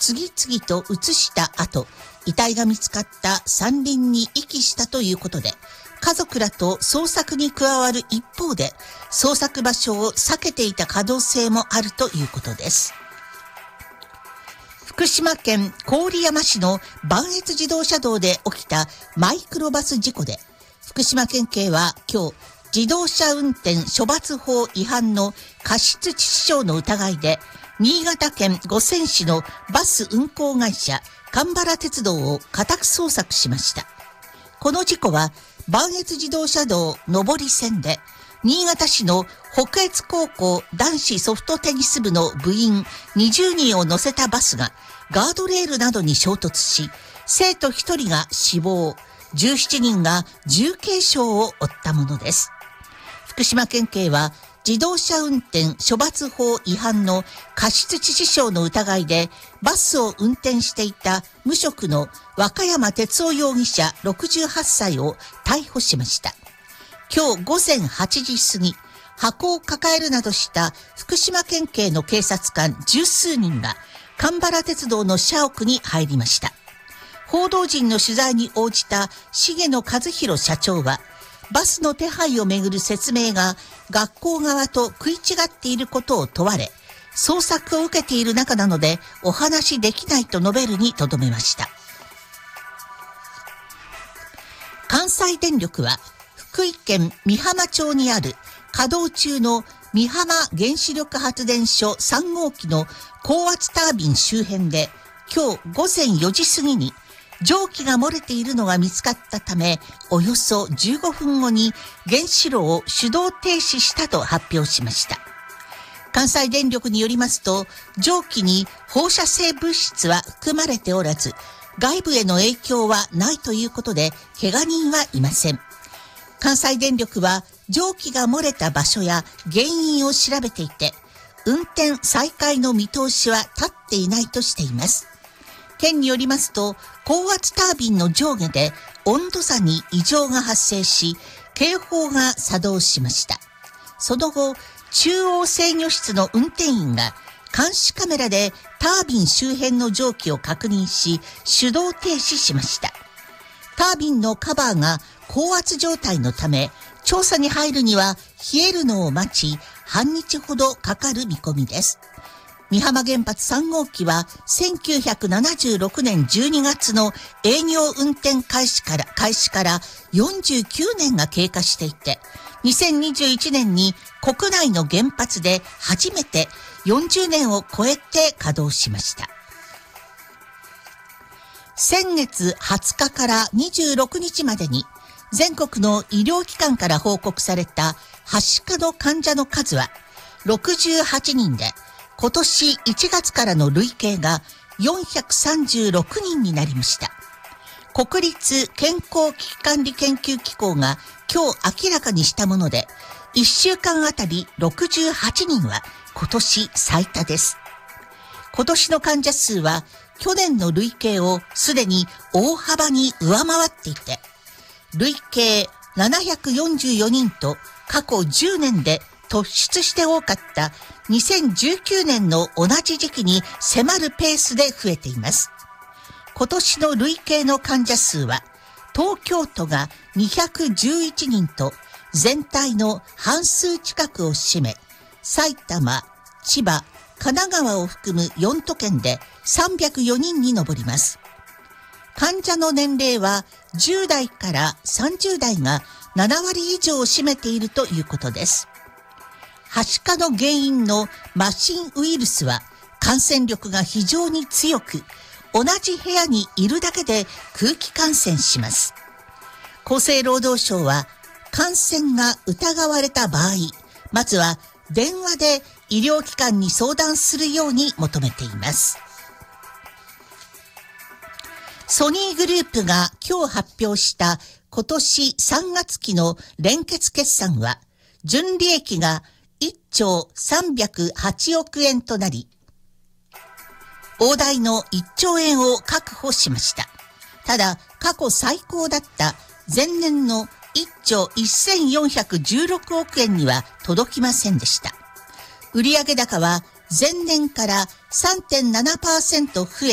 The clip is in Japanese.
次々と移した後、遺体が見つかった山林に遺棄したということで、家族らと捜索に加わる一方で、捜索場所を避けていた可能性もあるということです。福島県郡山市の磐越自動車道で起きたマイクロバス事故で、福島県警は今日、自動車運転処罰法違反の過失致死傷の疑いで、新潟県五泉市のバス運行会社蒲原鉄道を家宅捜索しました。この事故は磐越自動車道上り線で、新潟市の北越高校男子ソフトテニス部の部員20人を乗せたバスがガードレールなどに衝突し、生徒1人が死亡、17人が重軽傷を負ったものです。福島県警は自動車運転処罰法違反の過失致死傷の疑いでバスを運転していた無職の若山哲夫容疑者68歳を逮捕しました。今日午前8時過ぎ、箱を抱えるなどした福島県警の警察官十数人が蒲原鉄道の社屋に入りました。報道陣の取材に応じた重野和弘社長は、バスの手配をめぐる説明が学校側と食い違っていることを問われ、捜索を受けている中なのでお話しできないと述べるにとどめました。関西電力は福井県美浜町にある稼働中の美浜原子力発電所3号機の高圧タービン周辺で今日午前4時過ぎに蒸気が漏れているのが見つかったため、およそ15分後に原子炉を手動停止したと発表しました。関西電力によりますと、蒸気に放射性物質は含まれておらず、外部への影響はないということで、怪我人はいません。関西電力は蒸気が漏れた場所や原因を調べていて、運転再開の見通しは立っていないとしています。県によりますと、高圧タービンの上下で温度差に異常が発生し、警報が作動しました。その後、中央制御室の運転員が監視カメラでタービン周辺の蒸気を確認し、手動停止しました。タービンのカバーが高圧状態のため、調査に入るには冷えるのを待ち、半日ほどかかる見込みです。美浜原発3号機は1976年12月の営業運転開始から49年が経過していて、2021年に国内の原発で初めて40年を超えて稼働しました。先月20日から26日までに全国の医療機関から報告されたはしかの患者の数は68人で、今年1月からの累計が436人になりました。国立健康危機管理研究機構が今日明らかにしたもので、1週間あたり68人は今年最多です。今年の患者数は去年の累計をすでに大幅に上回っていて、累計744人と過去10年で突出して多かった2019年の同じ時期に迫るペースで増えています。今年の累計の患者数は東京都が211人と全体の半数近くを占め、埼玉、千葉、神奈川を含む4都県で304人に上ります。患者の年齢は10代から30代が7割以上を占めているということです。はしかの原因の麻疹ウイルスは感染力が非常に強く、同じ部屋にいるだけで空気感染します。厚生労働省は感染が疑われた場合、まずは電話で医療機関に相談するように求めています。ソニーグループが今日発表した今年3月期の連結決算は、純利益が1兆308億円となり、大台の1兆円を確保しました。ただ、過去最高だった前年の1兆1416億円には届きませんでした。売上高は前年から 3.7% 増え